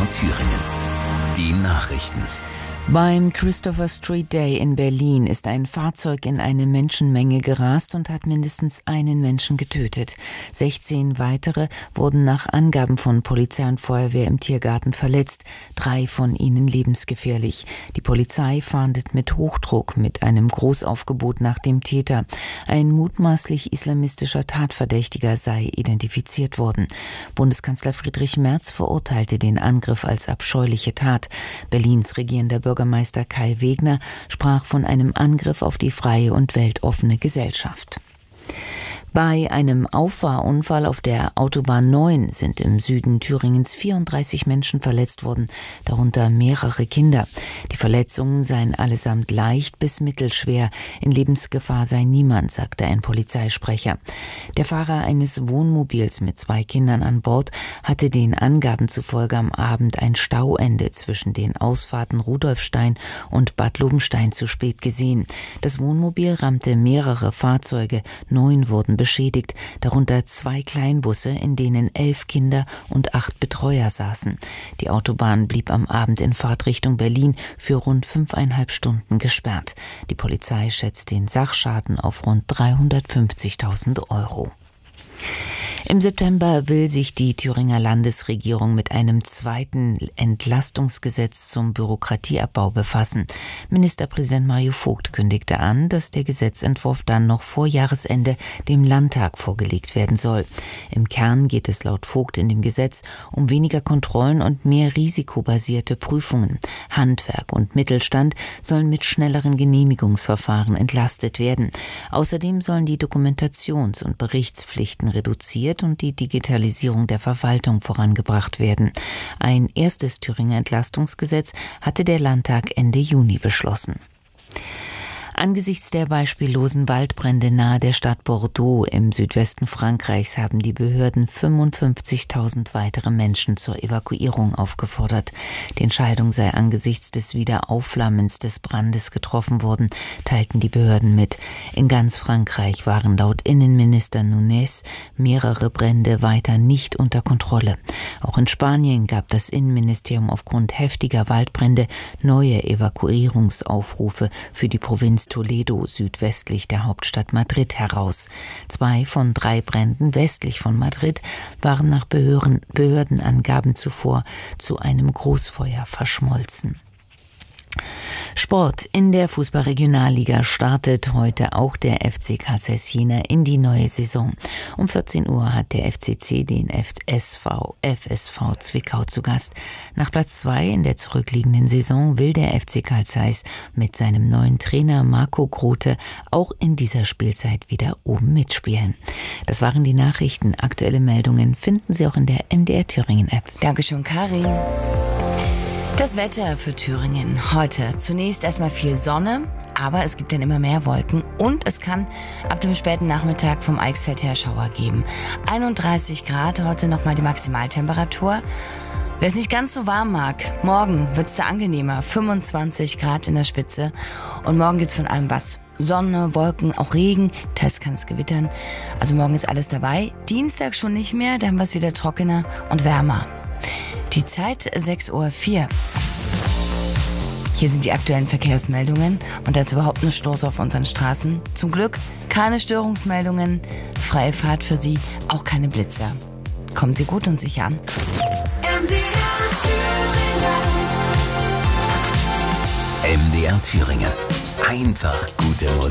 MDR Thüringen. Die Nachrichten. Beim Christopher Street Day in Berlin ist ein Fahrzeug in eine Menschenmenge gerast und hat mindestens einen Menschen getötet. 16 weitere wurden nach Angaben von Polizei und Feuerwehr im Tiergarten verletzt, 3 von ihnen lebensgefährlich. Die Polizei fahndet mit Hochdruck mit einem Großaufgebot nach dem Täter. Ein mutmaßlich islamistischer Tatverdächtiger sei identifiziert worden. Bundeskanzler Friedrich Merz verurteilte den Angriff als abscheuliche Tat. Berlins regierender Bürgermeister Kai Wegner sprach von einem Angriff auf die freie und weltoffene Gesellschaft. Bei einem Auffahrunfall auf der Autobahn 9 sind im Süden Thüringens 34 Menschen verletzt worden, darunter mehrere Kinder. Die Verletzungen seien allesamt leicht bis mittelschwer. In Lebensgefahr sei niemand, sagte ein Polizeisprecher. Der Fahrer eines Wohnmobils mit 2 Kindern an Bord hatte den Angaben zufolge am Abend ein Stauende zwischen den Ausfahrten Rudolfstein und Bad Lobenstein zu spät gesehen. Das Wohnmobil rammte mehrere Fahrzeuge, 9 wurden beschädigt, darunter 2 Kleinbusse, in denen 11 Kinder und 8 Betreuer saßen. Die Autobahn blieb am Abend in Fahrtrichtung Berlin für rund 5,5 Stunden gesperrt. Die Polizei schätzt den Sachschaden auf rund 350.000 €. Im September will sich die Thüringer Landesregierung mit einem zweiten Entlastungsgesetz zum Bürokratieabbau befassen. Ministerpräsident Mario Vogt kündigte an, dass der Gesetzentwurf dann noch vor Jahresende dem Landtag vorgelegt werden soll. Im Kern geht es laut Vogt in dem Gesetz um weniger Kontrollen und mehr risikobasierte Prüfungen. Handwerk und Mittelstand sollen mit schnelleren Genehmigungsverfahren entlastet werden. Außerdem sollen die Dokumentations- und Berichtspflichten reduziert und die Digitalisierung der Verwaltung vorangebracht werden. Ein erstes Thüringer Entlastungsgesetz hatte der Landtag Ende Juni beschlossen. Angesichts der beispiellosen Waldbrände nahe der Stadt Bordeaux im Südwesten Frankreichs haben die Behörden 55.000 weitere Menschen zur Evakuierung aufgefordert. Die Entscheidung sei angesichts des Wiederaufflammens des Brandes getroffen worden, teilten die Behörden mit. In ganz Frankreich waren laut Innenminister Nunez mehrere Brände weiter nicht unter Kontrolle. Auch in Spanien gab das Innenministerium aufgrund heftiger Waldbrände neue Evakuierungsaufrufe für die Provinz Toledo südwestlich der Hauptstadt Madrid heraus. 2 von 3 Bränden westlich von Madrid waren nach Behördenangaben zuvor zu einem Großfeuer verschmolzen. Sport. In der Fußball-Regionalliga startet heute auch der FC Carl Zeiss Jena in die neue Saison. Um 14 Uhr hat der FCC den FSV Zwickau zu Gast. Nach Platz 2 in der zurückliegenden Saison will der FC Carl Zeiss mit seinem neuen Trainer Marco Grote auch in dieser Spielzeit wieder oben mitspielen. Das waren die Nachrichten. Aktuelle Meldungen finden Sie auch in der MDR Thüringen App. Dankeschön, Karin. Das Wetter für Thüringen heute. Zunächst erstmal viel Sonne, aber es gibt dann immer mehr Wolken und es kann ab dem späten Nachmittag vom Eichsfeld her Schauer geben. 31 Grad heute nochmal die Maximaltemperatur. Wer es nicht ganz so warm mag, morgen wird es da angenehmer. 25 Grad in der Spitze und morgen gibt's von allem was. Sonne, Wolken, auch Regen, teils kann es gewittern. Also morgen ist alles dabei. Dienstag schon nicht mehr, da haben wir es wieder trockener und wärmer. Die Zeit 6:04 Uhr. Hier sind die aktuellen Verkehrsmeldungen und da ist überhaupt ein Stoß auf unseren Straßen. Zum Glück keine Störungsmeldungen, freie Fahrt für Sie, auch keine Blitzer. Kommen Sie gut und sicher an. MDR Thüringen. Einfach gute Musik.